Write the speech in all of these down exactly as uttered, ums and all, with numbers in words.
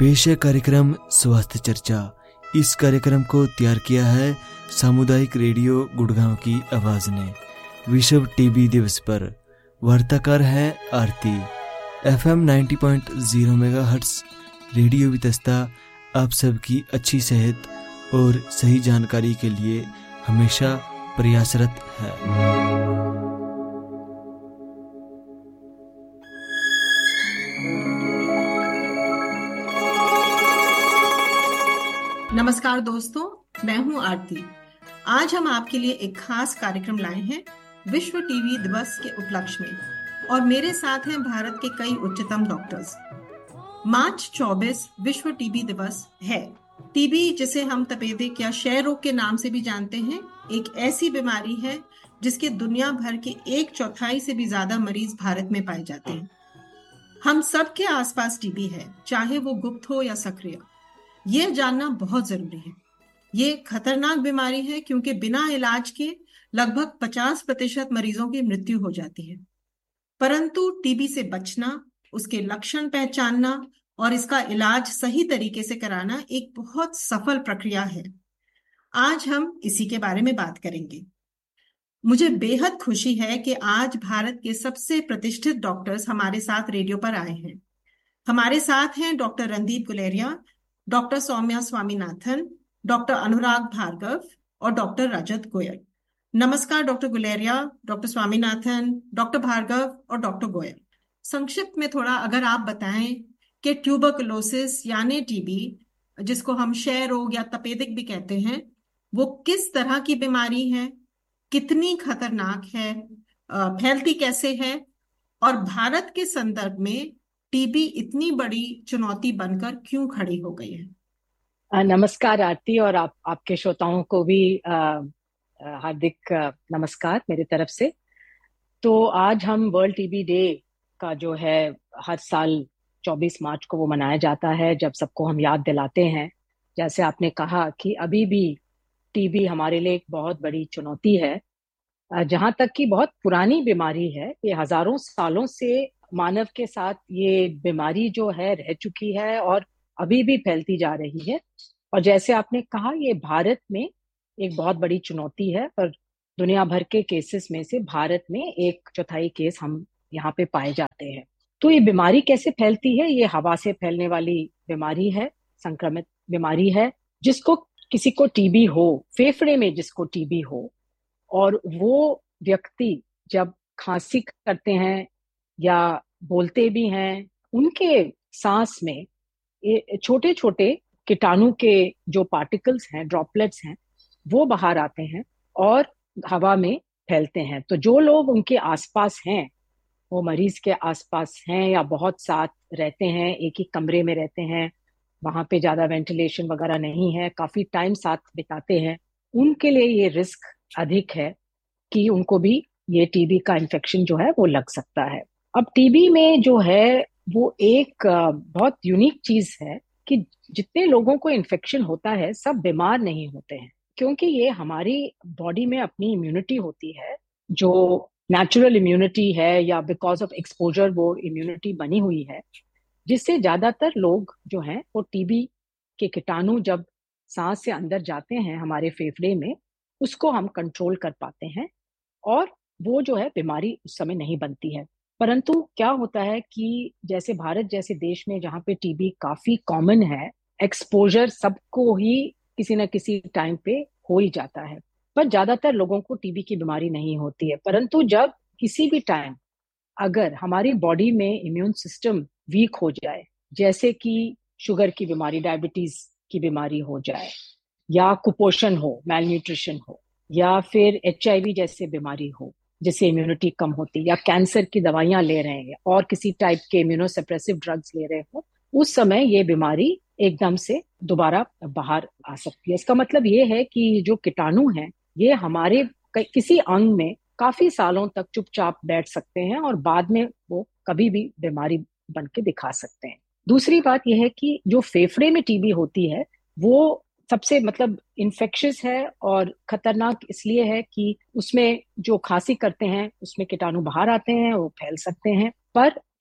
पेश है कार्यक्रम स्वास्थ्य चर्चा। इस कार्यक्रम को तैयार किया है सामुदायिक रेडियो गुड़गांव की आवाज ने विश्व टीबी दिवस पर। वार्ताकार है आरती। एफएम नब्बे पॉइंट शून्य मेगाहर्ट्ज रेडियो वितस्ता आप सबकी अच्छी सेहत और सही जानकारी के लिए हमेशा प्रयासरत है। नमस्कार दोस्तों, मैं हूं आरती। आज हम आपके लिए एक खास कार्यक्रम लाए हैं विश्व टीबी दिवस के उपलक्ष्य में, और मेरे साथ हैं भारत के कई उच्चतम डॉक्टर्स। मार्च चौबीस विश्व टीबी दिवस है। टीबी, जिसे हम तपेदिक या क्षय रोग के नाम से भी जानते हैं, एक ऐसी बीमारी है जिसके दुनिया भर के एक चौथाई से भी ज्यादा मरीज भारत में पाए जाते हैं। हम सब के आसपास टीबी है, चाहे वो गुप्त हो या सक्रिय। ये जानना बहुत जरूरी है। ये खतरनाक बीमारी है क्योंकि बिना इलाज के लगभग पचास प्रतिशत मरीजों की मृत्यु हो जाती है। परंतु टीबी से बचना, उसके लक्षण पहचानना और इसका इलाज सही तरीके से कराना एक बहुत सफल प्रक्रिया है। आज हम इसी के बारे में बात करेंगे। मुझे बेहद खुशी है कि आज भारत के सबसे प्रतिष्ठित डॉक्टर्स हमारे साथ रेडियो पर आए हैं। हमारे साथ हैं doctor Randeep Guleria, doctor Soumya Swaminathan, doctor अनुराग भार्गव और डॉक्टर रजत गोयल। नमस्कार doctor Guleria, doctor Swaminathan, doctor Bhargava और डॉक्टर गोयल। संक्षिप्त में थोड़ा अगर आप बताएं कि ट्यूबरकुलोसिस यानी टीबी, जिसको हम क्षय रोग या तपेदिक भी कहते हैं, वो किस तरह की बीमारी है, कितनी खतरनाक है, फैलती कैसे है, और भारत के संदर्भ में टीबी इतनी बड़ी चुनौती बनकर क्यों खड़ी हो गई है। नमस्कार आरती, और आप आपके श्रोताओं को भी हार्दिक नमस्कार मेरी तरफ से। तो आज हम वर्ल्ड टीबी डे का जो है हर साल चौबीस मार्च को वो मनाया जाता है, जब सबको हम याद दिलाते हैं, जैसे आपने कहा कि अभी भी टीबी हमारे लिए एक बहुत बड़ी चुनौती है। जहां तक कि बहुत पुरानी बीमारी है, ये हजारों सालों से मानव के साथ ये बीमारी जो है रह चुकी है और अभी भी फैलती जा रही है। और जैसे आपने कहा, ये भारत में एक बहुत बड़ी चुनौती है, और दुनिया भर के केसेस में से भारत में एक चौथाई केस हम यहाँ पे पाए जाते हैं। तो ये बीमारी कैसे फैलती है? ये हवा से फैलने वाली बीमारी है, संक्रमित बीमारी है। जिसको किसी को टीबी हो, फेफड़े में जिसको टीबी हो, और वो व्यक्ति जब खांसी करते हैं या बोलते भी हैं, उनके सांस में छोटे छोटे कीटाणु के जो पार्टिकल्स हैं, ड्रॉपलेट्स हैं, वो बाहर आते हैं और हवा में फैलते हैं। तो जो लोग उनके आसपास हैं, वो मरीज के आसपास हैं या बहुत साथ रहते हैं, एक ही कमरे में रहते हैं, वहां पे ज्यादा वेंटिलेशन वगैरह नहीं है, काफी टाइम साथ बिताते हैं, उनके लिए ये रिस्क अधिक है कि उनको भी ये टीबी का इन्फेक्शन जो है वो लग सकता है। अब टीबी में जो है वो एक बहुत यूनिक चीज है कि जितने लोगों को इन्फेक्शन होता है सब बीमार नहीं होते हैं, क्योंकि ये हमारी बॉडी में अपनी इम्यूनिटी होती है, जो नेचुरल इम्यूनिटी है या बिकॉज ऑफ एक्सपोजर वो इम्यूनिटी बनी हुई है, जिससे ज्यादातर लोग जो हैं वो टीबी के कीटाणु जब सांस से अंदर जाते हैं हमारे फेफड़े में, उसको हम कंट्रोल कर पाते हैं और वो जो है बीमारी उस समय नहीं बनती है। परंतु क्या होता है कि जैसे भारत जैसे देश में जहाँ पे टीबी काफी कॉमन है, एक्सपोजर सबको ही किसी न किसी टाइम पे हो ही जाता है, पर ज्यादातर लोगों को टीबी की बीमारी नहीं होती है। परंतु जब किसी भी टाइम अगर हमारी बॉडी में इम्यून सिस्टम वीक हो जाए, जैसे कि शुगर की बीमारी, डायबिटीज की बीमारी हो जाए, या कुपोषण हो, मैलन्यूट्रिशन हो, या फिर एच आई वी जैसे बीमारी हो जिससे इम्यूनिटी कम होती, या कैंसर की दवाइयां ले रहे हैं और किसी टाइप के इम्यूनोसप्रेसिव ड्रग्स ले रहे हो, उस समय ये बीमारी एकदम से दोबारा बाहर आ सकती है। इसका मतलब ये है कि जो कीटाणु हैं ये हमारे किसी अंग में काफी सालों तक चुपचाप बैठ सकते हैं और बाद में वो कभी भी बीमारी बन के दिखा सकते हैं। दूसरी बात यह है कि जो फेफड़े में टीबी होती है वो सबसे मतलब इन्फेक्शियस है और खतरनाक इसलिए है कि उसमें जो खांसी करते हैं उसमें कीटाणु बाहर आते हैं, वो फैल सकते हैं। पर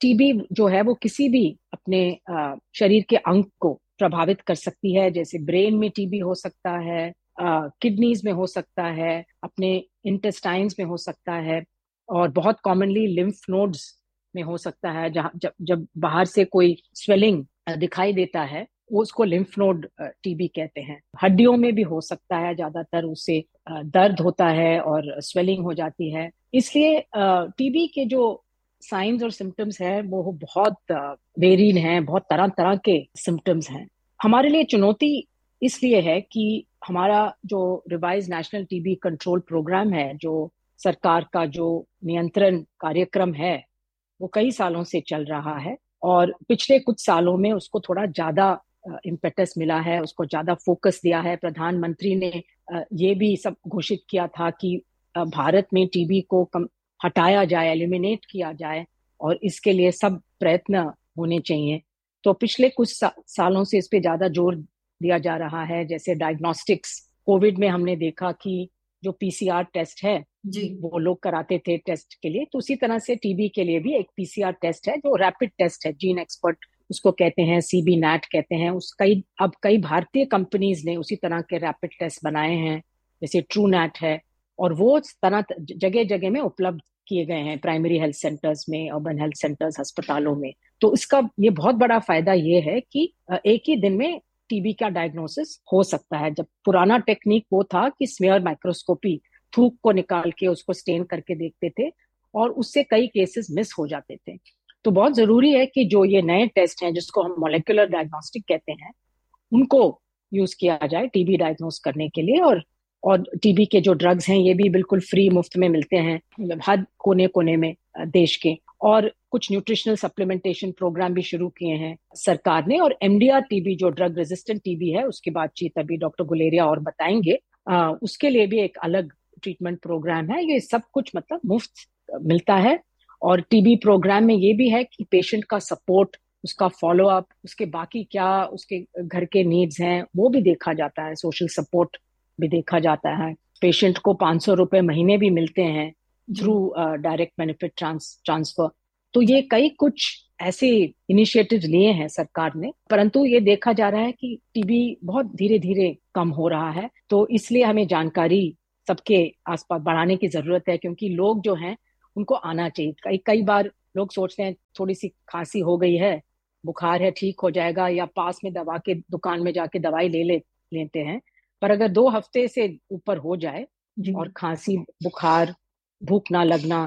टीबी जो है वो किसी भी अपने अ, शरीर के अंग को प्रभावित कर सकती है। जैसे ब्रेन में टीबी हो सकता है, किडनीज में हो सकता है, अपने इंटेस्टाइन्स में हो सकता है, और बहुत कॉमनली लिम्फ नोड्स में हो सकता है। जहाँ जब जब बाहर से कोई स्वेलिंग दिखाई देता है वो उसको लिम्फ नोड टीबी कहते हैं। हड्डियों में भी हो सकता है, ज्यादातर उससे अ, दर्द होता है और स्वेलिंग हो जाती है। इसलिए टीबी के जो साइंस और सिम्टम्स है वो बहुत वेरीन हैं, बहुत तरह तरह के सिम्टम्स हैं। हमारे लिए चुनौती इसलिए है कि हमारा जो revise national TB control programme है, जो सरकार का जो नियंत्रण कार्यक्रम है, वो कई सालों से चल रहा है, और पिछले कुछ सालों में उसको थोड़ा ज्यादा इम्पेटस मिला है, उसको ज्यादा फोकस दिया है। प्रधानमंत्री ने अ, ये भी सब घोषित किया था कि अ, भारत में टीबी को कम हटाया जाए, एलिमिनेट किया जाए, और इसके लिए सब प्रयत्न होने चाहिए। तो पिछले कुछ सा, सालों से इस पे ज्यादा जोर दिया जा रहा है। जैसे डायग्नोस्टिक्स, कोविड में हमने देखा कि जो पीसीआर टेस्ट है जी वो लोग कराते थे टेस्ट के लिए, तो उसी तरह से टीबी के लिए भी एक पीसीआर टेस्ट है जो रैपिड टेस्ट है, जीन एक्सपर्ट उसको कहते हैं, सीबी नैट कहते हैं। उस कई अब कई भारतीय कंपनीज ने उसी तरह के रैपिड टेस्ट बनाए हैं, जैसे ट्रू नैट है, और वो तरह जगह जगह में उपलब्ध किए गए हैं, प्राइमरी हेल्थ सेंटर्स में, अर्बन हेल्थ सेंटर्स, अस्पतालों में। तो इसका ये बहुत बड़ा फायदा ये है कि एक ही दिन में टीबी का डायग्नोसिस हो सकता है। जब पुराना टेक्निक वो था कि स्मेयर माइक्रोस्कोपी, थूक को निकाल के उसको स्टेन करके देखते थे, और उससे कई केसेस मिस हो जाते थे। तो बहुत जरूरी है कि जो ये नए टेस्ट हैं जिसको हम मॉलिक्यूलर डायग्नोस्टिक कहते हैं, उनको यूज किया जाए टीबी डायग्नोस करने के लिए। और और टीबी के जो ड्रग्स हैं ये भी बिल्कुल फ्री, मुफ्त में मिलते हैं, मतलब हर कोने कोने में देश के। और कुछ न्यूट्रिशनल सप्लीमेंटेशन प्रोग्राम भी शुरू किए हैं सरकार ने। और एमडीआर टीबी, जो ड्रग रेजिस्टेंट टीबी है, उसकी बातचीत अभी डॉक्टर गुलेरिया और बताएंगे, आ, उसके लिए भी एक अलग ट्रीटमेंट प्रोग्राम है। ये सब कुछ मतलब मुफ्त मिलता है। और टीबी प्रोग्राम में ये भी है कि पेशेंट का सपोर्ट, उसका फॉलो अप, उसके बाकी क्या उसके घर के नीड्स हैं वो भी देखा जाता है, सोशल सपोर्ट भी देखा जाता है। पेशेंट को पाँच सौ रुपए महीने भी मिलते हैं थ्रू डायरेक्ट बेनिफिट ट्रांसफर। तो ये कई कुछ ऐसे इनिशिएटिव्स लिए हैं सरकार ने, परंतु ये देखा जा रहा है कि टीबी बहुत धीरे धीरे कम हो रहा है। तो इसलिए हमें जानकारी सबके आसपास बढ़ाने की जरूरत है, क्योंकि लोग जो हैं उनको आना चाहिए। कई कई बार लोग सोचते हैं थोड़ी सी खांसी हो गई है, बुखार है, ठीक हो जाएगा, या पास में दवा के दुकान में जाके दवाई ले ले लेते हैं। पर अगर दो हफ्ते से ऊपर हो जाए और खांसी, बुखार, भूख ना लगना,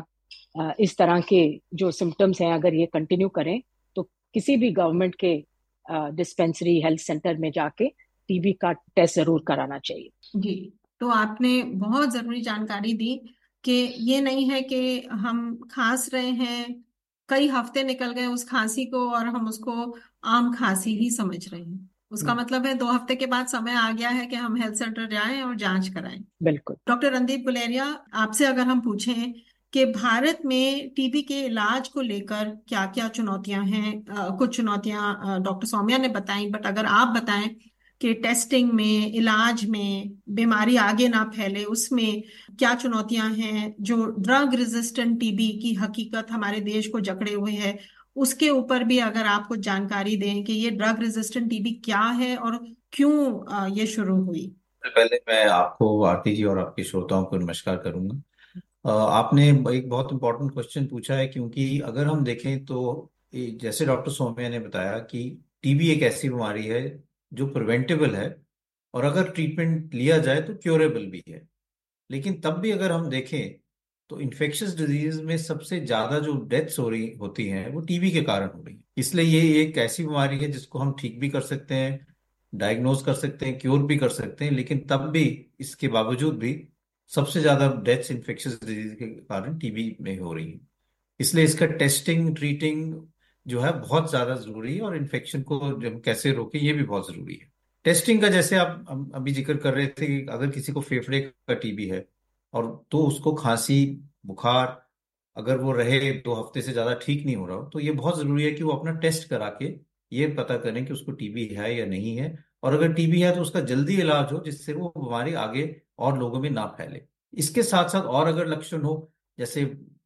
इस तरह के जो सिम्टम्स हैं, अगर ये कंटिन्यू करें, तो किसी भी गवर्नमेंट के डिस्पेंसरी, हेल्थ सेंटर में जाके टीबी का टेस्ट जरूर कराना चाहिए। जी, तो आपने बहुत जरूरी जानकारी दी कि ये नहीं है कि हम खांस रहे हैं, कई हफ्ते निकल गए उस खांसी को और हम उसको आम खांसी ही समझ रहे हैं। उसका मतलब है दो हफ्ते के बाद समय आ गया है कि हम हेल्थ सेंटर जाएं और जांच कराएं। बिल्कुल। डॉक्टर रणदीप गुलेरिया, आपसे अगर हम पूछें कि भारत में टीबी के इलाज को लेकर क्या क्या चुनौतियां हैं। अ, कुछ चुनौतियां डॉक्टर सौम्या ने बताई, बट अगर आप बताएं कि टेस्टिंग में, इलाज में, बीमारी आगे ना फैले उसमें क्या चुनौतियां हैं, जो ड्रग रेजिस्टेंट टीबी की हकीकत हमारे देश को जकड़े हुए है, उसके ऊपर भी अगर आप कुछ जानकारी दें कि ये ड्रग रेजिस्टेंट टीबी क्या है और क्यों अ, ये शुरू हुई। पहले मैं आपको, आरती जी और आपके श्रोताओं को नमस्कार करूंगा। अ, आपने एक बहुत इंपॉर्टेंट क्वेश्चन पूछा है, क्योंकि अगर हम देखें तो ये जैसे डॉक्टर सौम्या ने बताया कि टीबी एक ऐसी बीमारी है जो प्रिवेंटेबल है, और अगर ट्रीटमेंट लिया जाए तो क्योरेबल भी है। लेकिन तब भी अगर हम देखें तो इन्फेक्शियस डिजीज में सबसे ज्यादा जो डेथ्स हो रही होती हैं वो टीबी के कारण हो रही है। इसलिए ये एक ऐसी बीमारी है जिसको हम ठीक भी कर सकते हैं, डायग्नोज कर सकते हैं, क्योर भी कर सकते हैं, लेकिन तब भी, इसके बावजूद भी सबसे ज्यादा डेथ्स इन्फेक्शियस डिजीज के कारण टीबी में हो रही है। इसलिए इसका टेस्टिंग, ट्रीटिंग जो है बहुत ज्यादा जरूरी है, और इन्फेक्शन को जब कैसे रोकें ये भी बहुत जरूरी है। टेस्टिंग का जैसे आप हम अभी जिक्र कर रहे थे कि अगर किसी को फेफड़े का टीबी है और तो उसको खांसी, बुखार अगर वो रहे दो हफ्ते से ज्यादा ठीक नहीं हो रहा हो, तो ये बहुत जरूरी है कि वो अपना टेस्ट करा के ये पता करें कि उसको टीबी है या नहीं है। और अगर टीबी है तो उसका जल्दी इलाज हो, जिससे वो बीमारी आगे और लोगों में ना फैले। इसके साथ साथ और अगर लक्षण हो, जैसे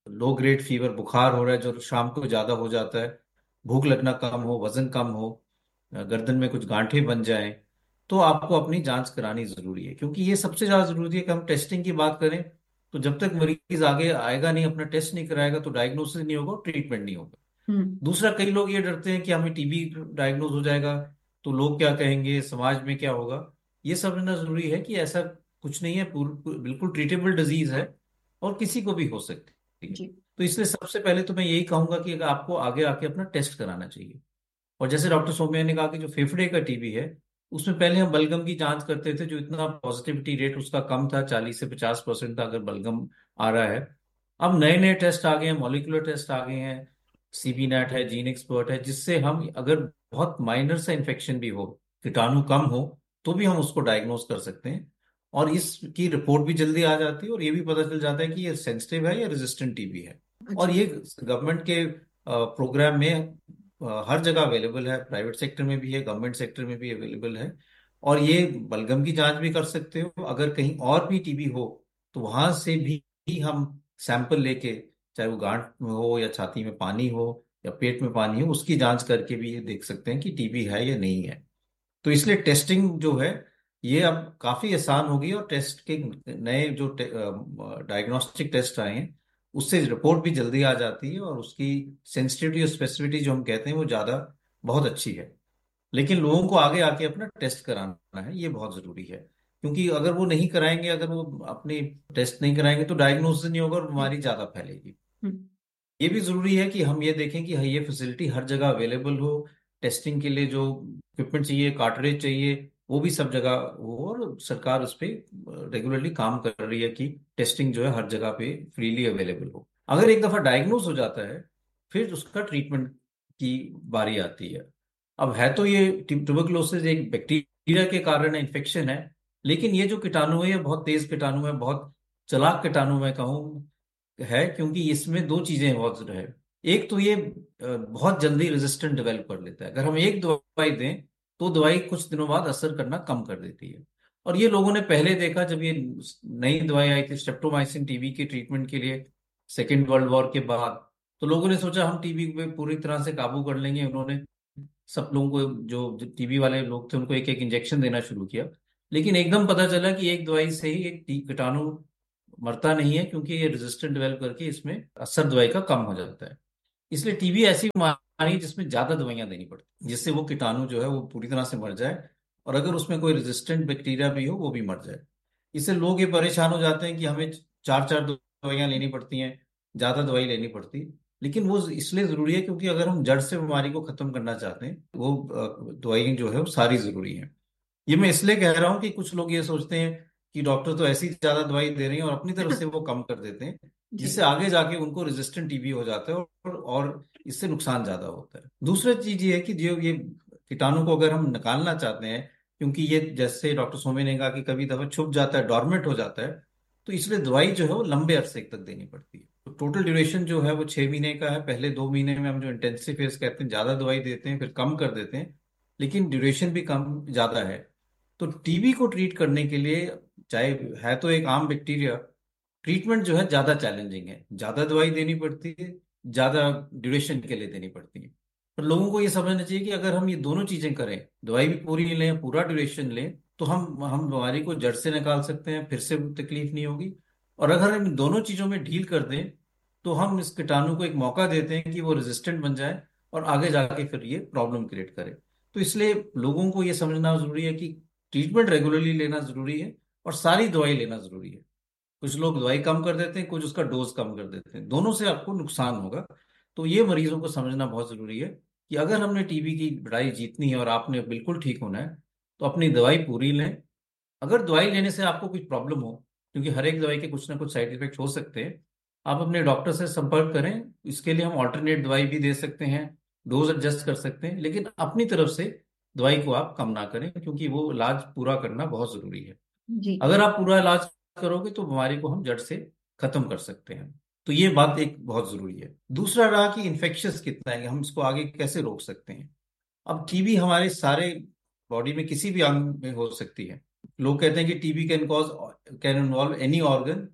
लो ग्रेड फीवर, बुखार हो रहा है जो शाम को ज्यादा हो जाता है, भूख लगना कम हो, वजन कम हो, गर्दन में कुछ गांठें बन जाएं, तो आपको अपनी जांच करानी जरूरी है। क्योंकि ये सबसे ज्यादा जरूरी है कि हम टेस्टिंग की बात करें तो जब तक मरीज आगे आएगा नहीं, अपना टेस्ट नहीं कराएगा, तो डायग्नोसिस नहीं होगा, ट्रीटमेंट नहीं होगा। हम्म। दूसरा, कई लोग ये डरते हैं कि हमें टीबी डायग्नोज हो जाएगा तो लोग क्या कहेंगे, समाज में क्या होगा। ये समझना जरूरी है कि ऐसा कुछ नहीं है, पूर, पूर, बिल्कुल ट्रीटेबल डिजीज है और किसी को भी हो सकती है। जी। तो इसलिए सबसे पहले तो मैं यही कहूंगा कि अगर आपको आगे आके अपना टेस्ट कराना चाहिए। और जैसे डॉक्टर सौम्या ने कहा कि जो फेफड़े का टीबी है, उसमें पहले हम बलगम की जांच करते थे, जो इतना पॉजिटिविटी रेट उसका कम था, चालीस से पचास परसेंट था अगर बलगम आ रहा है। अब नए नए टेस्ट आ गए हैं, मॉलिक्यूलर टेस्ट आ गए हैं, सीबी नेट है, जीन एक्सपर्ट है, जिससे हम अगर बहुत माइनर सा इन्फेक्शन भी हो, कीटाणु कम हो, तो भी हम उसको डायग्नोज कर सकते हैं। और इसकी रिपोर्ट भी जल्दी आ जाती है और ये भी पता चल जाता है कि ये सेंसिटिव है या रेजिस्टेंट टीबी है। और अच्छा। ये गवर्नमेंट के प्रोग्राम में अ, हर जगह अवेलेबल है, प्राइवेट सेक्टर में भी है, गवर्नमेंट सेक्टर में भी अवेलेबल है। और ये बलगम की जांच भी कर सकते हो, अगर कहीं और भी टीबी हो तो वहां से भी हम सैंपल लेके, चाहे वो गांठ में हो या छाती में पानी हो या पेट में पानी हो, उसकी जांच करके भी ये देख सकते हैं कि टीबी है या नहीं है। तो इसलिए टेस्टिंग जो है ये अब काफी आसान हो गई, और टेस्ट के नए जो डायग्नोस्टिक टेस्ट आए हैं उससे रिपोर्ट भी जल्दी आ जाती है, और उसकी सेंसिटिविटी और स्पेसिफिसिटी जो हम कहते हैं वो ज्यादा बहुत अच्छी है। लेकिन लोगों को आगे आके अपना टेस्ट कराना है, ये बहुत जरूरी है। क्योंकि अगर वो नहीं कराएंगे, अगर वो अपने टेस्ट नहीं कराएंगे तो डायग्नोसिस नहीं होगा और बीमारी ज्यादा फैलेगी। हम्म। ये भी जरूरी है कि हम ये देखें कि ये फैसिलिटी हर जगह अवेलेबल हो, टेस्टिंग के लिए जो इक्विपमेंट चाहिए, कार्ट्रिज चाहिए, वो भी सब जगह हो, और सरकार उस पर रेगुलरली काम कर रही है कि टेस्टिंग जो है हर जगह पे फ्रीली अवेलेबल हो। अगर एक दफा डायग्नोज हो जाता है, फिर उसका ट्रीटमेंट की बारी आती है। अब है तो ये ट्यूबरकुलोसिस एक बैक्टीरिया के कारण इन्फेक्शन है, लेकिन ये जो कीटाणु है ये बहुत तेज कीटाणु है, बहुत चालाक कीटाणु मैं कहूँ है, क्योंकि इसमें दो चीजें बहुत है। एक तो ये अ, बहुत जल्दी रेजिस्टेंट डेवलप कर लेता है। अगर हम एक दवाई दें तो दवाई कुछ दिनों बाद असर करना कम कर देती है। और ये लोगों ने पहले देखा जब ये नई दवाई आई थी स्ट्रेप्टोमाइसिन टीबी के ट्रीटमेंट के लिए, सेकेंड वर्ल्ड वॉर के बाद, तो लोगों ने सोचा हम टीबी पे पूरी तरह से काबू कर लेंगे। उन्होंने सब लोगों को, जो टीबी वाले लोग थे, उनको एक एक इंजेक्शन देना शुरू किया। लेकिन एकदम पता चला कि एक दवाई से ही एक टी- कीटाणु मरता नहीं है, क्योंकि ये रेजिस्टेंट डेवलप करके इसमें असर दवाई का कम हो जाता है। इसलिए टीबी ऐसी बीमारी है जिसमें ज्यादा दवाइयां देनी पड़ती, जिससे वो कीटाणु जो है वो पूरी तरह से मर जाए, और अगर उसमें कोई रेजिस्टेंट बैक्टीरिया भी हो वो भी मर जाए। इससे लोग ये परेशान हो जाते हैं कि हमें चार चार दवाइयां लेनी पड़ती हैं, ज्यादा दवाई लेनी पड़ती। लेकिन वो इसलिए जरूरी है क्योंकि अगर हम जड़ से बीमारी को खत्म करना चाहते हैं, वो अ, दवाई जो है वो सारी जरूरी है। ये मैं इसलिए कह रहा हूँ कि कुछ लोग ये सोचते हैं कि डॉक्टर तो ऐसी ज्यादा दवाई दे रहे हैं, और अपनी तरफ से वो कम कर देते हैं, जी। जिससे आगे जाके उनको रेजिस्टेंट टीबी हो जाता है, और, और इससे नुकसान ज्यादा होता है। दूसरा चीज ये है कि जो ये कीटाणु को अगर हम निकालना चाहते हैं, क्योंकि ये जैसे डॉक्टर सोमे ने कहा कि कभी दफा छुप जाता है, डॉर्मेंट हो जाता है, तो इसलिए दवाई जो है वो लंबे अरसे तक देनी पड़ती है। तो टोटल ड्यूरेशन जो है वो छह महीने का है। पहले दो महीने में हम जो इंटेंसिव फेज कहते हैं ज्यादा दवाई देते हैं, फिर कम कर देते हैं, लेकिन ड्यूरेशन भी कम ज्यादा है। तो टीबी को ट्रीट करने के लिए, चाहे है तो एक आम बैक्टीरिया, ट्रीटमेंट जो है ज्यादा चैलेंजिंग है, ज्यादा दवाई देनी पड़ती है, ज्यादा ड्यूरेशन के लिए देनी पड़ती है। पर लोगों को ये समझना चाहिए कि अगर हम ये दोनों चीजें करें, दवाई भी पूरी लें, पूरा ड्यूरेशन लें, तो हम हम बीमारी को जड़ से निकाल सकते हैं, फिर से तकलीफ नहीं होगी। और अगर हम इन दोनों चीजों में डील कर दें, तो हम इस कीटाणु को एक मौका देते हैं कि वो रेजिस्टेंट बन जाए और आगे जाके फिर ये प्रॉब्लम क्रिएट करे। तो इसलिए लोगों को ये समझना जरूरी है कि ट्रीटमेंट रेगुलरली लेना जरूरी है, और सारी दवाई लेना जरूरी है। कुछ लोग दवाई कम कर देते हैं, कुछ उसका डोज कम कर देते हैं, दोनों से आपको नुकसान होगा। तो ये मरीजों को समझना बहुत जरूरी है कि अगर हमने टीबी की लड़ाई जीतनी है और आपने बिल्कुल ठीक होना है, तो अपनी दवाई पूरी लें। अगर दवाई लेने से आपको कुछ प्रॉब्लम हो, क्योंकि हर एक दवाई के कुछ ना कुछ साइड इफेक्ट हो सकते हैं, आप अपने डॉक्टर से संपर्क करें। इसके लिए हम ऑल्टरनेट दवाई भी दे सकते हैं, डोज एडजस्ट कर सकते हैं, लेकिन अपनी तरफ से दवाई को आप कम ना करें, क्योंकि वो इलाज पूरा करना बहुत जरूरी है। जी। अगर आप पूरा इलाज करोगे तो बीमारी को हम जड़ से खत्म कर सकते हैं। तो ये बात एक बहुत जरूरी है। दूसरा रहा कि इन्फेक्शस कितना है, हम इसको आगे कैसे रोक सकते हैं। अब टीबी हमारे सारे बॉडी में किसी भी अंग में हो सकती है। लोग कहते हैं कि TB can cause can involve any organ,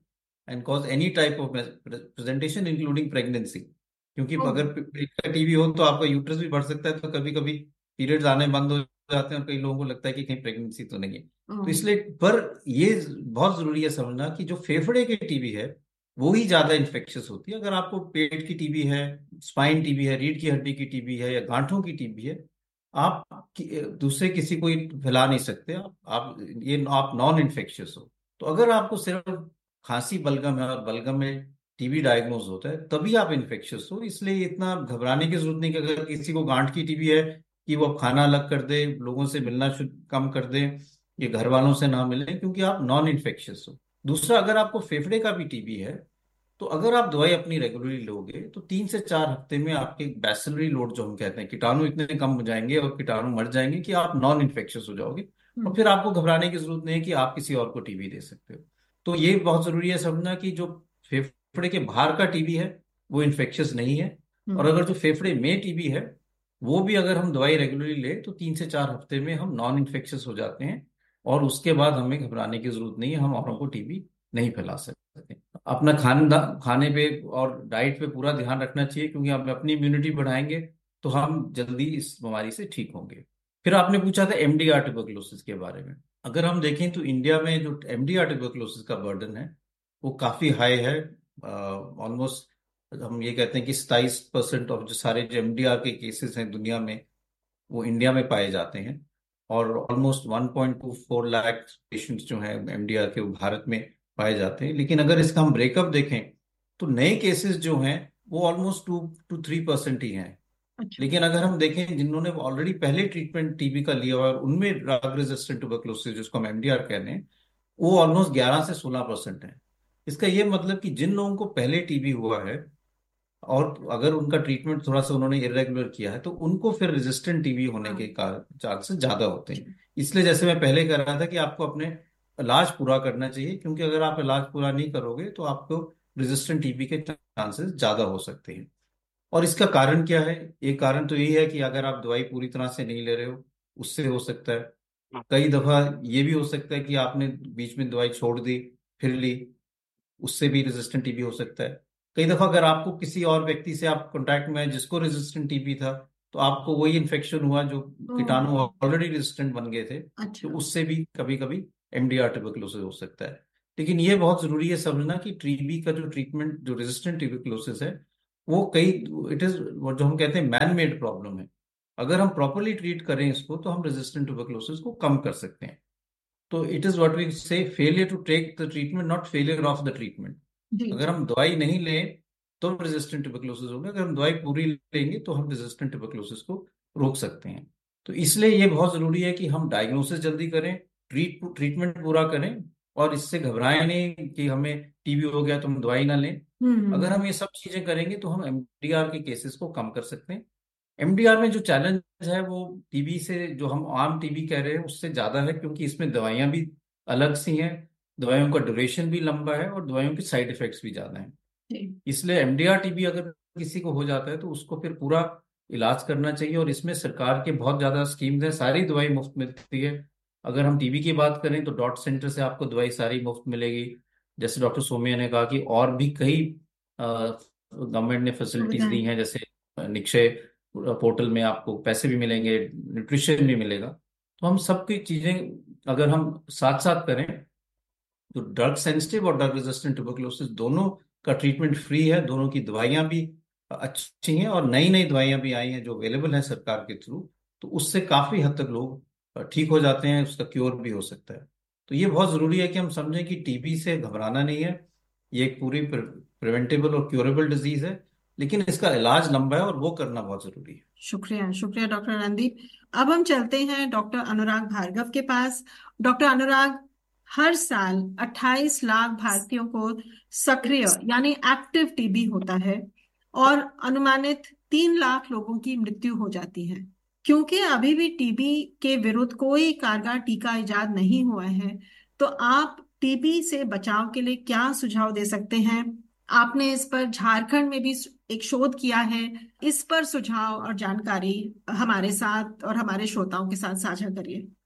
and cause any type of presentation including pregnancy. क्योंकि ओ, अगर पेट का टीबी हो तो आपका यूट्रस भी बढ़ सकता है, तो कभी कभी पीरियड्स आने बंद हो जाते हैं और कई लोगों को लगता है कि कहीं प्रेगनेंसी तो नहीं है। ओ, तो इसलिए पर ये बहुत जरूरी है समझना कि जो फेफड़े की टीबी है वो ही ज्यादा इन्फेक्शियस होती है। अगर आपको पेट की टीबी है, स्पाइन टीबी है, रीढ़ की हड्डी की टीबी है या गांठों की टीबी है, आप कि- दूसरे किसी को ये फैला नहीं सकते। आप, आप ये आप नॉन इन्फेक्शियस हो। तो अगर आपको सिर्फ खांसी बलगम है और बलगम में टीबी डायग्नोज होता है तभी आप इन्फेक्शियस हो। इसलिए इतना घबराने की जरूरत नहीं कि अगर किसी को गांठ की टीबी है कि वो अब खाना अलग कर दे, लोगों से मिलना शुरू कम कर दे, ये घर वालों से ना मिले, क्योंकि आप नॉन इन्फेक्शियस हो। दूसरा, अगर आपको फेफड़े का भी टीबी है तो अगर आप दवाई अपनी रेगुलरली लोगे तो तीन से चार हफ्ते में आपके बैसिलरी लोड जो हम कहते हैं, कीटाणु इतने कम हो जाएंगे और कीटाणु मर जाएंगे कि आप नॉन इन्फेक्शियस हो जाओगे। और हम्म, फिर आपको घबराने की जरूरत नहीं है कि आप किसी और को टीबी दे सकते हो। तो ये बहुत जरूरी है समझना कि जो फेफड़े के बाहर का टीबी है वो इन्फेक्शियस नहीं है। और हम्म, अगर जो फेफड़े में टीबी है वो भी अगर हम दवाई रेगुलरली ले तो तीन से चार हफ्ते में हम नॉन इन्फेक्शियस हो जाते हैं। और उसके बाद हमें घबराने की जरूरत नहीं है, हम औरों को टीबी नहीं फैला सकते। अपना खाना खाने पे और डाइट पे पूरा ध्यान रखना चाहिए, क्योंकि हम अपनी इम्यूनिटी बढ़ाएंगे तो हम जल्दी इस बीमारी से ठीक होंगे। फिर आपने पूछा था एमडीआर ट्यूबरकुलोसिस के बारे में। अगर हम देखें तो इंडिया में जो एमडीआर ट्यूबरकुलोसिस का बर्डन है वो काफी हाई है। ऑलमोस्ट हम ये कहते हैं कि सताइस परसेंट ऑफ जो सारे जो एमडीआर के केसेस हैं दुनिया में वो इंडिया में पाए जाते हैं। और almost one point two four lakh patients जो हैं एमडीआर के वो भारत में पाए जाते हैं। लेकिन अगर इसका हम ब्रेकअप देखें तो नए केसेस जो हैं वो almost two to three percent ही हैं। अच्छा, लेकिन अगर हम देखें जिन्होंने ऑलरेडी पहले ट्रीटमेंट टीबी का लिया हुआ है और उनमें ड्रग रेजिस्टेंट ट्यूबरकुलोसिस जिसको हम एमडीआर कह रहे हैं वो ऑलमोस्ट ग्यारह से सोलह परसेंट है। इसका ये मतलब कि जिन लोगों को पहले टीबी हुआ है और अगर उनका ट्रीटमेंट थोड़ा सा उन्होंने इरेगुलर किया है तो उनको फिर रेजिस्टेंट टीबी होने हाँ, के चांसेस ज्यादा होते हैं। इसलिए जैसे मैं पहले कह रहा था कि आपको अपने इलाज पूरा करना चाहिए, क्योंकि अगर आप इलाज पूरा नहीं करोगे तो आपको रेजिस्टेंट टीबी के चांसेस ज्यादा हो सकते हैं। और इसका कारण क्या है? एक कारण तो यही है कि अगर आप दवाई पूरी तरह से नहीं ले रहे हो उससे हो सकता है। कई दफा ये भी हो सकता है कि आपने बीच में दवाई छोड़ दी फिर ली, उससे भी रेजिस्टेंट टीबी हो सकता है। कई दफा अगर आपको किसी और व्यक्ति से आप कांटेक्ट में आए जिसको रेजिस्टेंट टीबी था तो आपको वही इन्फेक्शन हुआ जो ओ, कीटाणु ऑलरेडी रेजिस्टेंट बन गए थे, तो अच्छा, उससे भी कभी कभी एमडीआर ट्यूबरकुलोसिस हो सकता है। लेकिन ये बहुत जरूरी है समझना कि टीबी का जो ट्रीटमेंट जो रेजिस्टेंट ट्यूबरकुलोसिस है वो कई इट इज जो हम कहते हैं मैन मेड प्रॉब्लम है। अगर हम प्रॉपरली ट्रीट करें इसको तो हम रेजिस्टेंट ट्यूबरकुलोसिस को कम कर सकते हैं। तो इट इज व्हाट वी से failure to take the treatment, not failure of the treatment. जी, अगर जी, हम दवाई नहीं लें तो रेजिस्टेंट ट्यूबरकुलोसिस होगा, अगर हम दवाई पूरी लेंगे तो हम रेजिस्टेंट ट्यूबरकुलोसिस को रोक सकते हैं। तो इसलिए ये बहुत जरूरी है कि हम डायग्नोसिस जल्दी करें, ट्रीट ट्रीटमेंट पूरा करें और इससे घबराएं नहीं कि हमें टीबी हो गया तो हम दवाई ना लें। अगर हम्म, हम ये सब चीजें करेंगे तो हम एमडीआर के केसेस को कम कर सकते हैं। एमडीआर में जो चैलेंज है वो टीबी से जो हम आम टीबी कह रहे हैं उससे ज्यादा है, क्योंकि इसमें दवाइयां भी अलग सी हैं, दवाइयों का ड्यूरेशन भी लंबा है और दवाइयों के साइड इफेक्ट्स भी ज्यादा हैं। जी, इसलिए एमडीआर टीबी अगर किसी को हो जाता है तो उसको फिर पूरा इलाज करना चाहिए। और इसमें सरकार के बहुत ज्यादा स्कीम्स हैं, सारी दवाई मुफ्त मिलती है। अगर हम टीबी की बात करें तो डॉट सेंटर से आपको दवाई सारी मुफ्त मिलेगी। जैसे डॉक्टर सोमिया ने कहा कि और भी कई गवर्नमेंट ने फैसिलिटीज दी सुविधाएं, हैं, जैसे निक्षय पोर्टल में आपको पैसे भी मिलेंगे, न्यूट्रिशन भी मिलेगा। तो हम सबकी चीजें अगर हम साथ साथ करें तो ड्रग सेंसिटिव और ड्रग रेजिस्टेंट ट्यूबरकुलोसिस दोनों का ट्रीटमेंट फ्री है। दोनों की दवाइयां भी अच्छी हैं और नई नई दवाइयां भी आई हैं जो अवेलेबल है सरकार के थ्रू। तो उससे काफी हद तक लोग ठीक हो जाते हैं, उसका क्योर भी हो सकता है। तो ये बहुत जरूरी है कि हम समझें कि टीबी से घबराना नहीं है। ये एक पूरी प्रिवेंटेबल और क्योरेबल डिजीज है, लेकिन इसका इलाज लंबा है और वो करना बहुत जरूरी है। शुक्रिया, शुक्रिया डॉक्टर रणदीप। अब हम चलते हैं डॉक्टर अनुराग भार्गव के पास। डॉक्टर अनुराग, हर साल अट्ठाईस लाख भारतीयों को सक्रिय यानी एक्टिव टीबी होता है और अनुमानित तीन लाख लोगों की मृत्यु हो जाती है। क्योंकि अभी भी टीबी के विरुद्ध कोई कारगर टीका इजाद नहीं हुआ है, तो आप टीबी से बचाव के लिए क्या सुझाव दे सकते हैं? आपने इस पर झारखंड में भी एक शोध किया है। इस पर सुझाव और जानकारी हमारे साथ और हमारे श्रोताओं के साथ साझा करिए।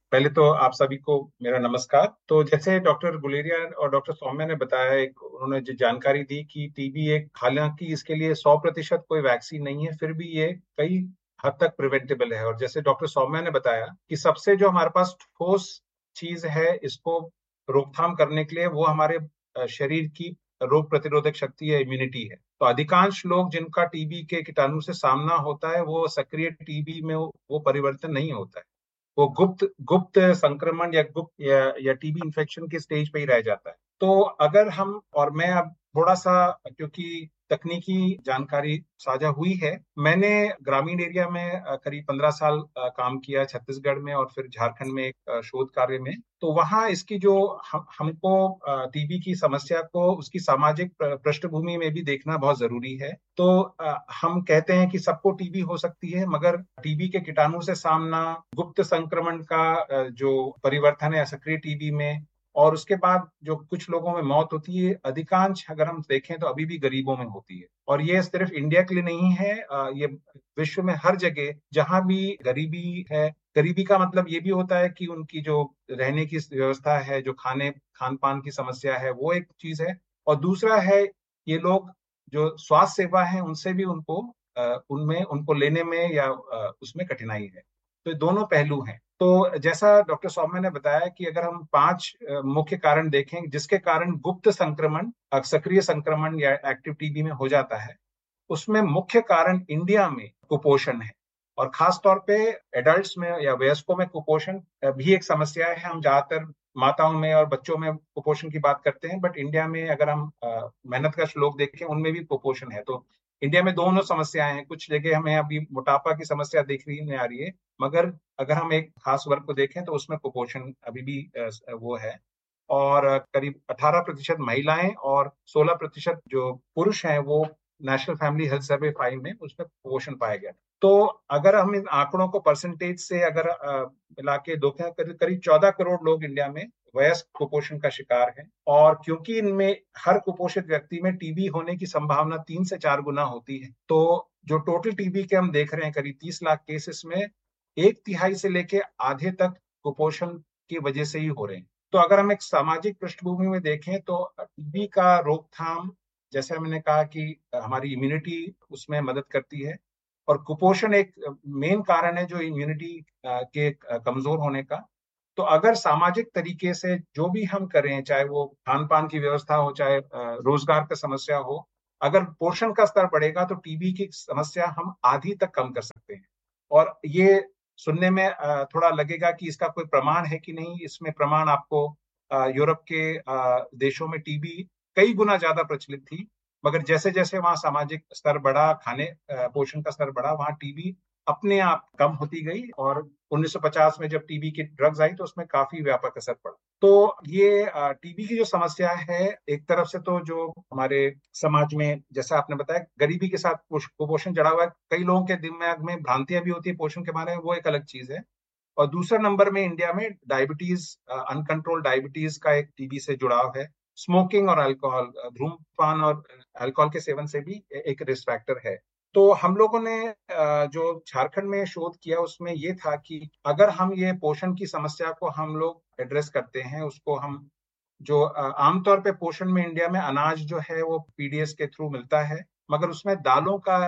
पहले तो आप सभी को मेरा नमस्कार। तो जैसे डॉक्टर गुलेरिया और डॉक्टर सौम्या ने बताया, एक उन्होंने जो जानकारी दी कि टीबी एक, हालांकि इसके लिए सौ प्रतिशत कोई वैक्सीन नहीं है, फिर भी ये कई हद तक प्रिवेंटेबल है। और जैसे डॉक्टर सौम्या ने बताया कि सबसे जो हमारे पास ठोस चीज है इसको रोकथाम करने के लिए, वो हमारे अ, शरीर की रोग प्रतिरोधक शक्ति है, इम्यूनिटी है। तो अधिकांश लोग जिनका टीबी के कीटाणु से सामना होता है, वो सक्रिय टीबी में वो, वो परिवर्तन नहीं होता है। वो गुप्त गुप्त संक्रमण या गुप्त या, या टीबी इन्फेक्शन के स्टेज पे ही रह जाता है। तो अगर हम, और मैं अब थोड़ा सा, क्योंकि तकनीकी जानकारी साझा हुई है, मैंने ग्रामीण एरिया में अ, करीब पंद्रह साल अ, काम किया, छत्तीसगढ़ में और फिर झारखंड में एक अ, शोध कार्य में। तो वहाँ इसकी जो हम हमको टीबी की समस्या को उसकी सामाजिक प्र- पृष्ठभूमि में भी देखना बहुत जरूरी है। तो अ, हम कहते हैं कि सबको टीबी हो सकती है, मगर टीबी के कीटाणु से सामना, गुप्त संक्रमण का अ, जो परिवर्तन है सक्रिय टीबी में, और उसके बाद जो कुछ लोगों में मौत होती है, अधिकांश अगर हम देखें तो अभी भी गरीबों में होती है। और ये सिर्फ इंडिया के लिए नहीं है, अ, ये विश्व में हर जगह जहां भी गरीबी है। गरीबी का मतलब ये भी होता है कि उनकी जो रहने की व्यवस्था है, जो खाने खान पान की समस्या है, वो एक चीज है। और दूसरा है, ये लोग जो स्वास्थ्य सेवा है उनसे भी उनको अ, उनमें उनको लेने में या अ, उसमें कठिनाई है। तो ये दोनों पहलू हैं। तो जैसा डॉक्टर सौम्या ने बताया कि अगर हम पांच अ, मुख्य कारण देखें जिसके कारण गुप्त संक्रमण, अ, सक्रिय संक्रमण या एक्टिव टीबी में हो जाता है, उसमें मुख्य कारण इंडिया में कुपोषण है। और खास तौर पे एडल्ट्स में या वयस्कों में कुपोषण भी एक समस्या है। हम ज्यादातर माताओं में और बच्चों में कुपोषण की बात करते हैं, बट इंडिया में अगर हम अ, मेहनतकश लोग देखें उनमें भी कुपोषण है। तो इंडिया में दोनों समस्याएं हैं। कुछ जगह हमें अभी मोटापा की समस्या देखने में आ रही है, मगर अगर हम एक खास वर्ग को देखें तो उसमें कुपोषण अभी भी अ, वो है। और अ, करीब अठारह प्रतिशत महिलाएं और सोलह प्रतिशत जो पुरुष हैं, वो national family health survey five में उसमें कुपोषण पाया गया। तो अगर हम इन आंकड़ों को परसेंटेज से अगर अ, मिला के देखें, करीब करीब चौदह करोड़ लोग इंडिया में वयस्क कुपोषण का शिकार हैं। और क्योंकि इनमें हर कुपोषित व्यक्ति में टीबी होने की संभावना तीन से चार गुना होती है, तो जो टोटल टीबी के हम देख रहे हैं करीब तीस लाख केसेस में, एक तिहाई से लेके आधे तक कुपोषण की वजह से ही हो रहे हैं। तो अगर हम एक सामाजिक पृष्ठभूमि में देखें तो टीबी का रोकथाम, जैसे मैंने कहा कि हमारी इम्यूनिटी उसमें मदद करती है, और कुपोषण एक मेन कारण है जो इम्यूनिटी के कमजोर होने का। तो अगर सामाजिक तरीके से जो भी हम करें, चाहे वो खान पान की व्यवस्था हो, चाहे रोजगार का समस्या हो, अगर पोषण का स्तर बढ़ेगा तो टीबी की समस्या हम आधी तक कम कर सकते हैं। और ये सुनने में थोड़ा लगेगा कि इसका कोई प्रमाण है कि नहीं। इसमें प्रमाण आपको, यूरोप के देशों में टीबी कई गुना ज्यादा प्रचलित थी, मगर जैसे जैसे वहां सामाजिक स्तर बढ़ा, खाने पोषण का स्तर बढ़ा, वहां टीबी अपने आप कम होती गई। और उन्नीस सौ पचास में जब टीबी की ड्रग्स आई तो उसमें काफी व्यापक असर पड़ा। तो ये टीबी की जो समस्या है, एक तरफ से तो जो हमारे समाज में, जैसा आपने बताया, गरीबी के साथ कुपोषण जड़ा हुआ है, कई लोगों के दिमाग में भ्रांतियां भी होती है पोषण के बारे में, वो एक अलग चीज है। और दूसरा नंबर में इंडिया में डायबिटीज, अनकंट्रोल डायबिटीज का एक टीबी से जुड़ाव है। स्मोकिंग और अल्कोहल, धूम्रपान और अल्कोहल के सेवन से भी एक रिस्क फैक्टर है। तो हम लोगों ने जो झारखंड में शोध किया उसमें ये था कि अगर हम ये पोषण की समस्या को हम लोग एड्रेस करते हैं, उसको हम जो आमतौर पे पोषण में इंडिया में अनाज जो है वो पीडीएस के थ्रू मिलता है, मगर उसमें दालों का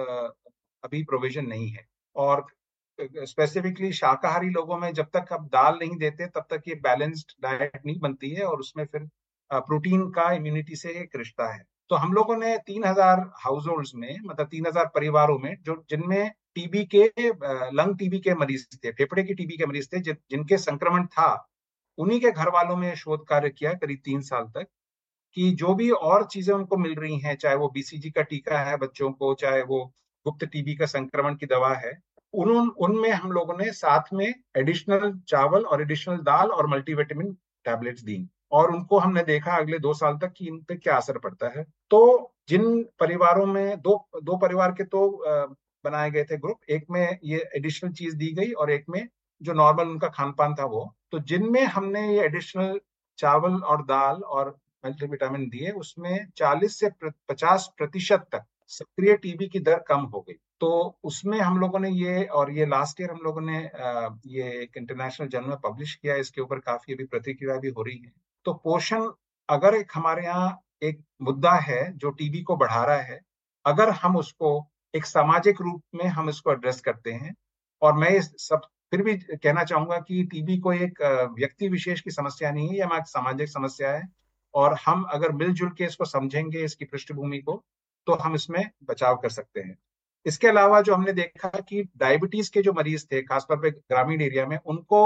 अभी प्रोविजन नहीं है। और स्पेसिफिकली शाकाहारी लोगों में जब तक आप दाल नहीं देते तब तक ये बैलेंस्ड डाइट नहीं बनती है, और उसमें फिर प्रोटीन का इम्यूनिटी से एक रिश्ता है। तो हम लोगों ने तीन हजार हाउस होल्ड में, मतलब तीन हजार परिवारों में, जो जिनमें टीबी के, लंग टीबी के मरीज थे, फेफड़े की टीबी के मरीज थे, जिन, जिनके संक्रमण था, उन्हीं के घर वालों में शोध कार्य किया करीब तीन साल तक, कि जो भी और चीजें उनको मिल रही हैं, चाहे वो बीसीजी का टीका है बच्चों को, चाहे वो गुप्त टीबी का संक्रमण की दवा है, उन उनमें हम लोगों ने साथ में एडिशनल चावल और एडिशनल दाल और मल्टीविटामिन टैबलेट्स दी। और उनको हमने देखा अगले दो साल तक कि इन पे क्या असर पड़ता है। तो जिन परिवारों में, दो दो परिवार के तो बनाए गए थे ग्रुप, एक में ये एडिशनल चीज दी गई और एक में जो नॉर्मल उनका खान पान था वो। तो जिनमें हमने ये एडिशनल चावल और दाल और मल्टीविटामिन दिए, उसमें चालीस से पचास प्रतिशत तक सक्रिय टीबी की दर कम हो गई। तो उसमें हम लोगों ने ये, और ये लास्ट ईयर हम लोगों ने ये एक इंटरनेशनल जर्नल में पब्लिश किया, इसके ऊपर काफी अभी प्रतिक्रिया भी हो रही है। तो पोषण अगर एक हमारे यहाँ एक मुद्दा है जो टीबी को बढ़ा रहा है, अगर हम उसको एक सामाजिक रूप में हम इसको एड्रेस करते हैं, और मैं इस सब फिर भी कहना चाहूंगा कि टीबी को एक व्यक्ति विशेष की समस्या नहीं है, ये हमारी सामाजिक समस्या है, और हम अगर मिलजुल के इसको समझेंगे, इसकी पृष्ठभूमि को, तो हम इसमें बचाव कर सकते हैं। इसके अलावा जो हमने देखा कि डायबिटीज के जो मरीज थे, खासतौर पे ग्रामीण एरिया में, उनको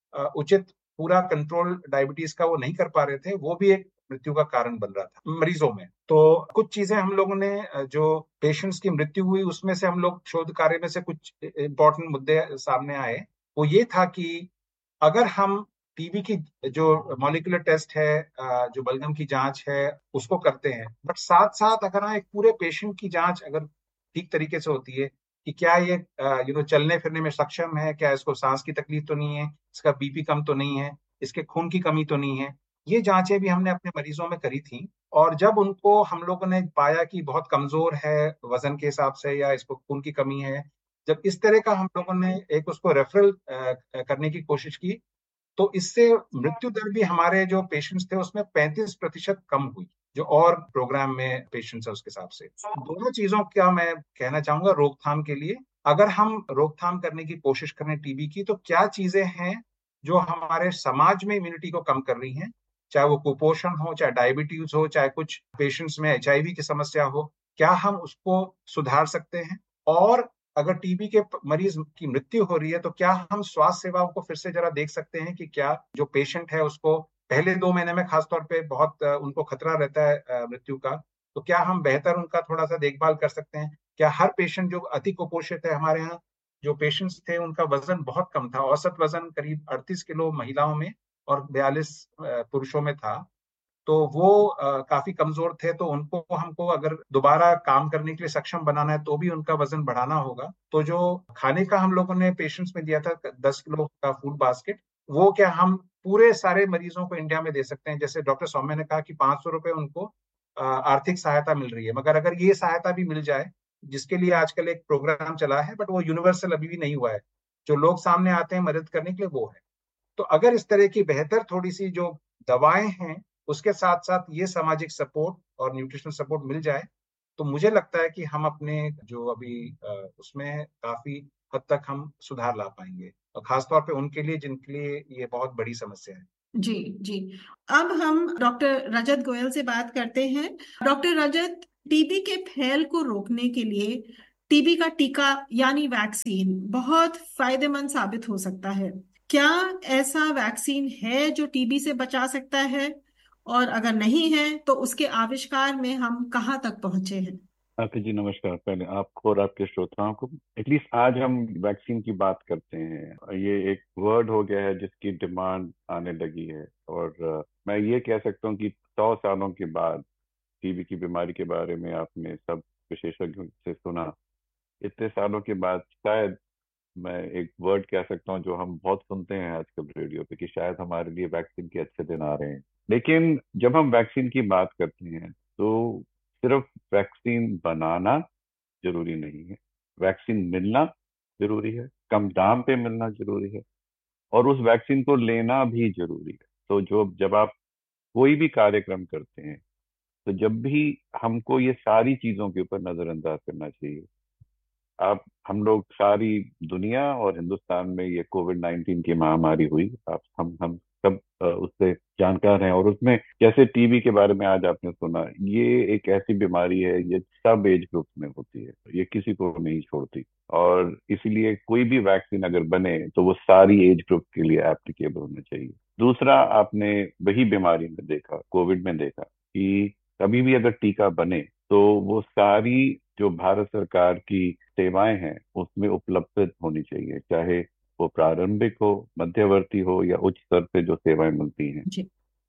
उचित पूरा कंट्रोल डायबिटीज का वो नहीं कर पा रहे थे, वो भी एक मृत्यु का कारण बन रहा था मरीजों में। तो कुछ चीजें हम लोगों ने, जो पेशेंट्स की मृत्यु हुई उसमें से हम लोग शोध कार्य में से कुछ इंपॉर्टेंट मुद्दे सामने आए। वो ये था कि अगर हम टीबी की जो मॉलिक्यूलर टेस्ट है, जो बलगम की जांच है, उसको करते हैं, बट साथ साथ अगर हम एक पूरे पेशेंट की जांच अगर ठीक तरीके से होती है कि क्या ये यू नो चलने फिरने में सक्षम है, क्या इसको सांस की तकलीफ तो नहीं है, इसका बीपी कम तो नहीं है, इसके खून की कमी तो नहीं है, ये जांचें भी हमने अपने मरीजों में करी थी। और जब उनको हम लोगों ने पाया कि बहुत कमजोर है वजन के हिसाब से, या इसको खून की कमी है, जब इस तरह का हम लोगों ने एक उसको रेफरल करने की कोशिश की, तो इससे मृत्यु दर भी हमारे जो पेशेंट्स थे उसमें पैंतीस प्रतिशत कम हुई, जो और प्रोग्राम में पेशेंट्स है उसके हिसाब से। दोनों चीजों का मैं कहना चाहूंगा रोकथाम के लिए, अगर हम रोकथाम करने की कोशिश करें टीबी की, तो क्या चीजें हैं जो हमारे समाज में इम्यूनिटी को कम कर रही हैं, चाहे वो कुपोषण हो, चाहे डायबिटीज हो, चाहे कुछ पेशेंट्स में एचआईवी की समस्या हो, क्या हम उसको सुधार सकते हैं? और अगर टीबी के मरीज की मृत्यु हो रही है, तो क्या हम स्वास्थ्य सेवाओं को फिर से जरा देख सकते हैं कि क्या जो पेशेंट है उसको पहले दो महीने में खासतौर पे बहुत उनको खतरा रहता है मृत्यु का, तो क्या हम बेहतर उनका थोड़ा सा देखभाल कर सकते हैं? क्या हर पेशेंट जो अति कुपोषित है, हमारे यहाँ जो पेशेंट्स थे उनका वजन बहुत कम था, औसत वजन करीब अड़तीस किलो महिलाओं में और बयालीस पुरुषों में था, तो वो आ, काफी कमजोर थे, तो उनको हमको अगर दोबारा काम करने के लिए सक्षम बनाना है तो भी उनका वजन बढ़ाना होगा। तो जो खाने का हम लोगों ने पेशेंट्स में दिया था दस किलो का फूड बास्केट, वो क्या हम पूरे सारे मरीजों को इंडिया में दे सकते हैं? जैसे डॉक्टर सौम्य ने कहा कि पांच सौ रुपए उनको आर्थिक सहायता मिल रही है, मगर अगर ये सहायता भी मिल जाए, जिसके लिए आजकल एक प्रोग्राम चला है, बट वो यूनिवर्सल अभी भी नहीं हुआ है, जो लोग सामने आते हैं मदद करने के लिए वो है। तो अगर इस तरह की बेहतर थोड़ी सी जो दवाएं हैं, उसके साथ साथ ये सामाजिक सपोर्ट और न्यूट्रिशनल सपोर्ट मिल जाए, तो मुझे लगता है कि हम अपने जो अभी उसमें काफी हद तक हम सुधार ला पाएंगे, और खासतौर पे उनके लिए जिनके लिए ये बहुत बड़ी समस्या है। जी जी। अब हम डॉक्टर रजत गोयल से बात करते हैं। डॉक्टर रजत, टीबी के फैल को रोकने के लिए टीबी का टीका यानी वैक्सीन बहुत फायदेमंद साबित हो सकता है। क्या ऐसा वैक्सीन है जो टीबी से बचा सकता है? और अगर नहीं है तो उसके आविष्कार में हम कहाँ तक पहुंचे हैं? आरती जी नमस्कार। पहले आपको और आपके श्रोताओं को, एटलीस्ट आज हम वैक्सीन की बात करते हैं। ये एक वर्ड हो गया है जिसकी डिमांड आने लगी है, और uh, मैं ये कह सकता हूँ कि सौ सालों के बाद टीबी की बीमारी के बारे में आपने सब विशेषज्ञों से सुना, इतने सालों के बाद शायद मैं एक वर्ड कह सकता हूँ जो हम बहुत सुनते हैं आजकल रेडियो पे, कि शायद हमारे लिए वैक्सीन के अच्छे दिन आ रहे हैं। लेकिन जब हम वैक्सीन की बात करते हैं तो सिर्फ वैक्सीन बनाना जरूरी नहीं है, वैक्सीन मिलना जरूरी है, कम दाम पे मिलना जरूरी है, और उस वैक्सीन को लेना भी जरूरी है। तो जो जब आप कोई भी कार्यक्रम करते हैं, तो जब भी हमको ये सारी चीजों के ऊपर नजरअंदाज करना चाहिए। आप हम लोग सारी दुनिया और हिंदुस्तान में ये कोविड नाइन्टीन की महामारी हुई, आप हम हम सब अ, उससे जानकार हैं, और उसमें जैसे टीबी के बारे में आज आपने सुना, ये एक ऐसी बीमारी है, ये सब एज ग्रुप में होती है, ये किसी को नहीं छोड़ती, और इसीलिए कोई भी वैक्सीन अगर बने तो वो सारी एज ग्रुप के लिए एप्लीकेबल होना चाहिए। दूसरा, आपने वही बीमारी में देखा, कोविड में देखा कि कभी भी अगर टीका बने तो वो सारी जो भारत सरकार की सेवाएं हैं उसमें उपलब्ध होनी चाहिए, चाहे वो प्रारंभिक हो, मध्यवर्ती हो, या उच्च स्तर पे जो सेवाएं मिलती हैं। जी।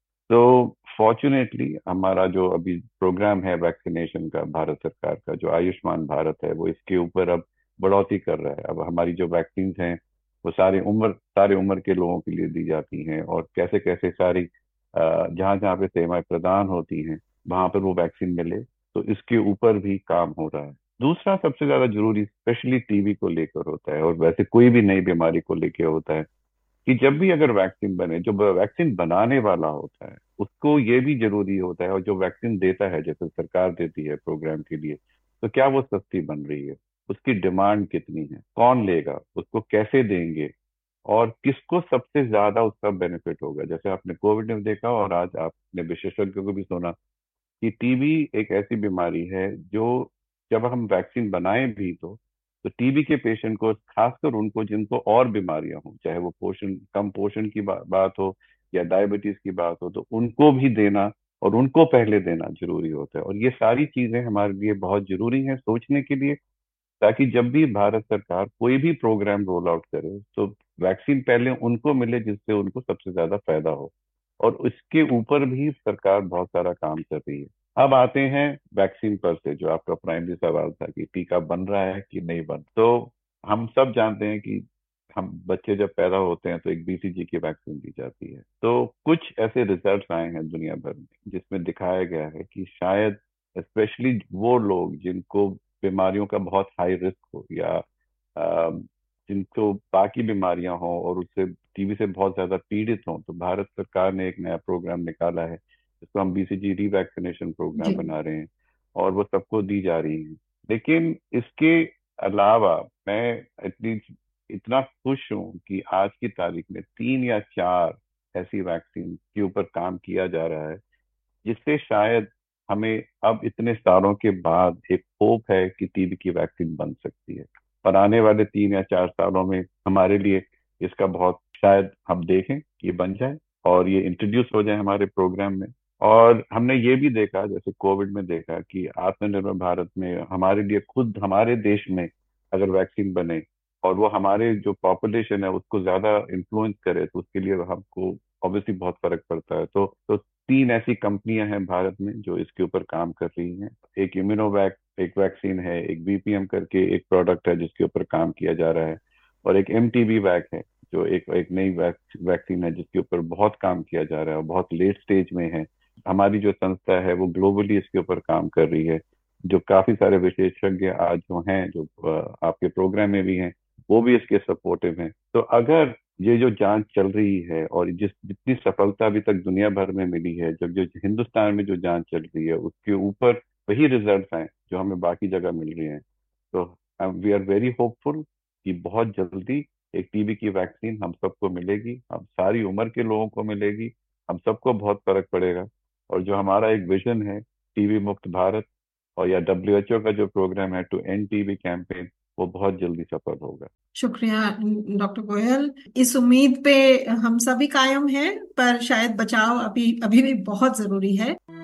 तो फॉर्चुनेटली हमारा जो अभी प्रोग्राम है वैक्सीनेशन का, भारत सरकार का जो आयुष्मान भारत है, वो इसके ऊपर अब बढ़ोतरी कर रहा है। अब हमारी जो वैक्सीन हैं वो सारे उम्र सारे उम्र के लोगों के लिए दी जाती हैं, और कैसे कैसे सारी जहाँ जहाँ पे सेवाएं प्रदान होती हैं वहां पर वो वैक्सीन मिले, तो इसके ऊपर भी काम हो रहा है। दूसरा सबसे ज्यादा जरूरी स्पेशली टीबी को लेकर होता है, और वैसे कोई भी नई बीमारी को लेकर होता है, कि जब भी अगर वैक्सीन बने, जो वैक्सीन बनाने वाला होता है उसको ये भी जरूरी होता है, और जो वैक्सीन देता है जैसे सरकार देती है प्रोग्राम के लिए, तो क्या वो सस्ती बन रही है, उसकी डिमांड कितनी है, कौन लेगा, उसको कैसे देंगे, और किसको सबसे ज्यादा उसका बेनिफिट होगा। जैसे आपने कोविड में देखा और आज आपने विशेषज्ञों को भी सुना कि टीबी एक ऐसी बीमारी है जो जब हम वैक्सीन बनाएं भी तो तो टीबी के पेशेंट को, खासकर उनको जिनको और बीमारियां हों, चाहे वो पोषण कम पोषण की बा, बात हो या डायबिटीज की बात हो, तो उनको भी देना और उनको पहले देना जरूरी होता है। और ये सारी चीजें हमारे लिए बहुत जरूरी हैं सोचने के लिए, ताकि जब भी भारत सरकार कोई भी प्रोग्राम रोल आउट करे तो वैक्सीन पहले उनको मिले जिससे उनको सबसे ज्यादा फायदा हो। और उसके ऊपर भी सरकार बहुत सारा काम कर रही है। अब आते हैं वैक्सीन पर से, जो आपका प्राइमरी सवाल था कि टीका बन रहा है कि नहीं बन। तो हम सब जानते हैं कि हम बच्चे जब पैदा होते हैं तो एक बीसीजी की वैक्सीन दी जाती है। तो कुछ ऐसे रिजल्ट्स आए हैं दुनिया भर में जिसमें दिखाया गया है कि शायद स्पेशली वो लोग जिनको बीमारियों का बहुत हाई रिस्क हो, या अ, जिनको बाकी बीमारियां हों और उससे टीबी से बहुत ज्यादा पीड़ित हों, तो भारत सरकार ने एक नया प्रोग्राम निकाला है जिसको हम बीसीजी रीवैक्सीनेशन प्रोग्राम जी। बना रहे हैं, और वो सबको दी जा रही है। लेकिन इसके अलावा मैं एटलीस्ट इतना खुश हूं कि आज की तारीख में तीन या चार ऐसी वैक्सीन के ऊपर काम किया जा रहा है, जिससे शायद हमें अब इतने सालों के बाद एक होप है कि टीबी की वैक्सीन बन सकती है। और आने वाले तीन या चार सालों में हमारे लिए इसका बहुत, शायद हम देखें कि ये बन जाए और ये इंट्रोड्यूस हो जाए हमारे प्रोग्राम में। और हमने ये भी देखा, जैसे कोविड में देखा, कि आत्मनिर्भर भारत में हमारे लिए खुद हमारे देश में अगर वैक्सीन बने और वो हमारे जो पॉपुलेशन है उसको ज्यादा इन्फ्लुएंस करे, तो उसके लिए हमको ऑब्वियसली बहुत फर्क पड़ता है। तो तो तीन ऐसी कंपनियां हैं भारत में जो इसके ऊपर काम कर रही हैं। एक इम्यूनोवैक एक वैक्सीन है, एक बीपीएम करके एक प्रोडक्ट है जिसके ऊपर काम किया जा रहा है, और एक एमटीबी वैक है जो एक एक नई वैक्सीन है जिसके ऊपर बहुत काम किया जा रहा है और बहुत लेट स्टेज में है। हमारी जो संस्था है वो ग्लोबली इसके ऊपर काम कर रही है, जो काफी सारे विशेषज्ञ आज जो हैं, जो अ, आपके प्रोग्राम में भी हैं, वो भी इसके सपोर्टिव हैं। तो अगर ये जो जांच चल रही है और जिस जितनी सफलता अभी तक दुनिया भर में मिली है, जब जो हिंदुस्तान में जो जांच चल रही है उसके ऊपर वही रिजल्ट आए जो हमें बाकी जगह मिल रहे हैं, तो वी आर वेरी होपफुल कि बहुत जल्दी एक टीबी की वैक्सीन हम सबको मिलेगी, हम सारी उम्र के लोगों को मिलेगी, हम सबको बहुत फर्क पड़ेगा। और जो हमारा एक विजन है टीबी मुक्त भारत, और या डब्ल्यूएचओ का जो प्रोग्राम है टू एंड टीबी कैंपेन, वो बहुत जल्दी सफल होगा। शुक्रिया डॉक्टर गोयल। इस उम्मीद पे हम सभी कायम हैं, पर शायद बचाव अभी अभी भी बहुत जरूरी है।